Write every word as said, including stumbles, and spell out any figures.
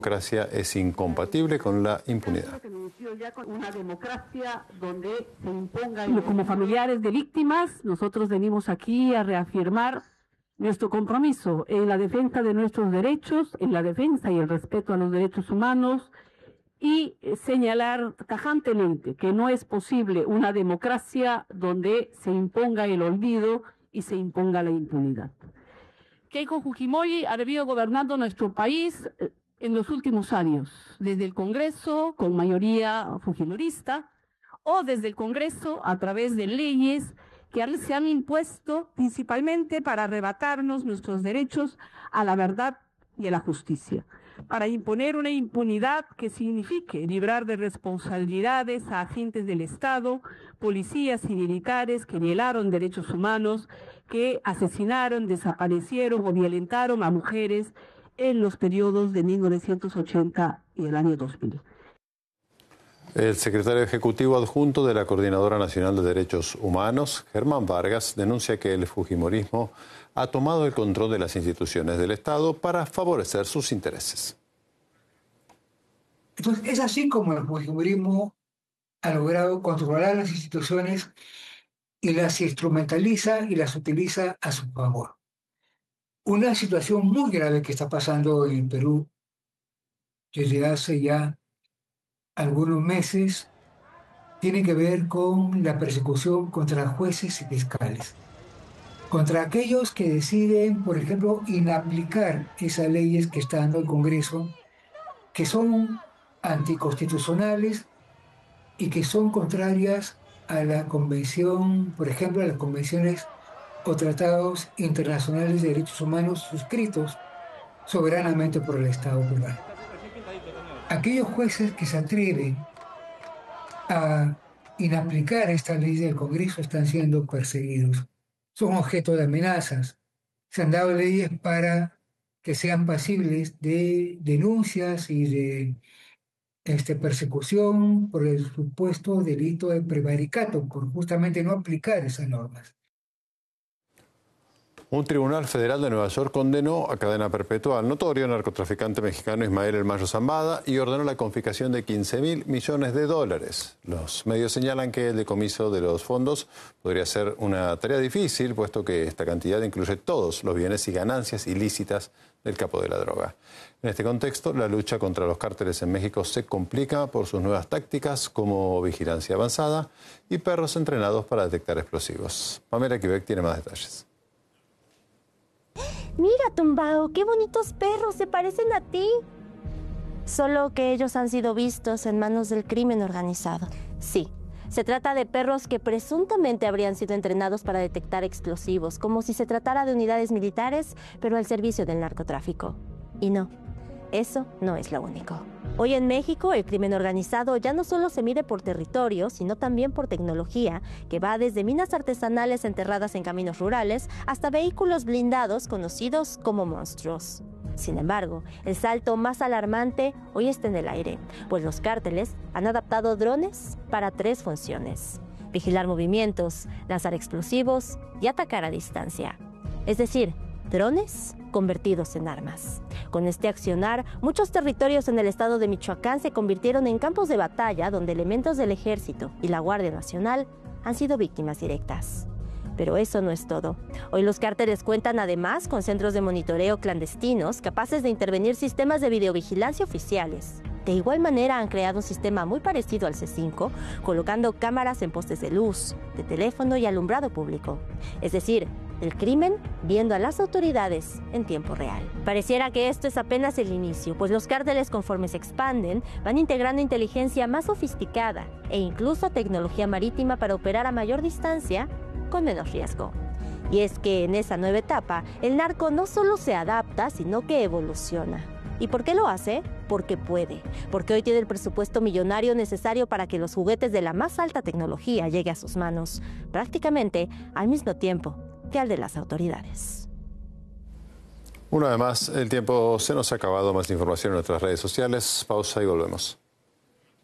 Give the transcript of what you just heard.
democracia es incompatible con la impunidad. Una democracia donde se imponga... Como familiares de víctimas, nosotros venimos aquí a reafirmar nuestro compromiso en la defensa de nuestros derechos, en la defensa y el respeto a los derechos humanos, y señalar tajantemente que no es posible una democracia donde se imponga el olvido y se imponga la impunidad. Keiko Fujimori ha venido gobernando nuestro país en los últimos años, desde el Congreso con mayoría fujimorista o desde el Congreso a través de leyes que se han impuesto principalmente para arrebatarnos nuestros derechos a la verdad y a la justicia, para imponer una impunidad que signifique librar de responsabilidades a agentes del Estado, policías y militares que violaron derechos humanos, que asesinaron, desaparecieron o violentaron a mujeres en los periodos de mil novecientos ochenta y el año dos mil. El secretario ejecutivo adjunto de la Coordinadora Nacional de Derechos Humanos, Germán Vargas, denuncia que el fujimorismo ha tomado el control de las instituciones del Estado para favorecer sus intereses. Entonces, es así como el fujimorismo ha logrado controlar las instituciones y las instrumentaliza y las utiliza a su favor. Una situación muy grave que está pasando en Perú desde hace ya algunos meses tiene que ver con la persecución contra jueces y fiscales, contra aquellos que deciden, por ejemplo, inaplicar esas leyes que está dando el Congreso, que son anticonstitucionales y que son contrarias a la convención, por ejemplo, a las convenciones o tratados internacionales de derechos humanos suscritos soberanamente por el Estado peruano. Aquellos jueces que se atreven a inaplicar esta ley del Congreso están siendo perseguidos, son objeto de amenazas. Se han dado leyes para que sean pasibles de denuncias y de este, persecución por el supuesto delito de prevaricato, por justamente no aplicar esas normas. Un tribunal federal de Nueva York condenó a cadena perpetua al notorio narcotraficante mexicano Ismael El Mayo Zambada y ordenó la confiscación de quince mil millones de dólares. Los medios señalan que el decomiso de los fondos podría ser una tarea difícil, puesto que esta cantidad incluye todos los bienes y ganancias ilícitas del capo de la droga. En este contexto, la lucha contra los cárteles en México se complica por sus nuevas tácticas como vigilancia avanzada y perros entrenados para detectar explosivos. Pamela Quebec tiene más detalles. Mira, Tumbao, qué bonitos perros, se parecen a ti. Solo que ellos han sido vistos en manos del crimen organizado. Sí, se trata de perros que presuntamente habrían sido entrenados para detectar explosivos, como si se tratara de unidades militares, pero al servicio del narcotráfico. Y no, eso no es lo único. Hoy en México, el crimen organizado ya no solo se mide por territorio, sino también por tecnología, que va desde minas artesanales enterradas en caminos rurales hasta vehículos blindados conocidos como monstruos. Sin embargo, el salto más alarmante hoy está en el aire, pues los cárteles han adaptado drones para tres funciones: vigilar movimientos, lanzar explosivos y atacar a distancia. Es decir, drones convertidos en armas. Con este accionar, muchos territorios en el estado de Michoacán se convirtieron en campos de batalla donde elementos del Ejército y la Guardia Nacional han sido víctimas directas. Pero eso no es todo. Hoy los cárteles cuentan además con centros de monitoreo clandestinos capaces de intervenir sistemas de videovigilancia oficiales. De igual manera han creado un sistema muy parecido al C cinco, colocando cámaras en postes de luz, de teléfono y alumbrado público. Es decir, el crimen viendo a las autoridades en tiempo real. Pareciera que esto es apenas el inicio, pues los cárteles, conforme se expanden, van integrando inteligencia más sofisticada e incluso tecnología marítima para operar a mayor distancia con menos riesgo. Y es que en esa nueva etapa, el narco no solo se adapta, sino que evoluciona. ¿Y por qué lo hace? Porque puede, porque hoy tiene el presupuesto millonario necesario para que los juguetes de la más alta tecnología lleguen a sus manos, prácticamente al mismo tiempo que al de las autoridades. Una vez más, el tiempo se nos ha acabado. Más información en nuestras redes sociales. Pausa y volvemos.